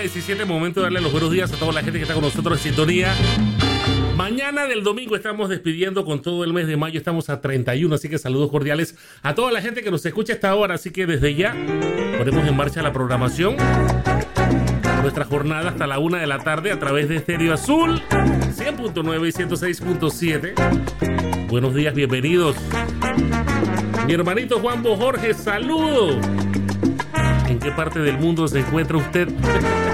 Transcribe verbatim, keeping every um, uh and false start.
diecisiete, momento de darle los buenos días a toda la gente que está con nosotros en sintonía. Mañana del domingo estamos despidiendo con todo el mes de mayo, estamos a treinta y uno, así que saludos cordiales a toda la gente que nos escucha hasta ahora, así que desde ya ponemos en marcha la programación, nuestra jornada hasta la una de la tarde a través de Estéreo Azul cien punto nueve y ciento seis punto siete. Buenos días, bienvenidos. Mi hermanito Juan Bo Jorge, saludo. ¿En qué parte del mundo se encuentra usted?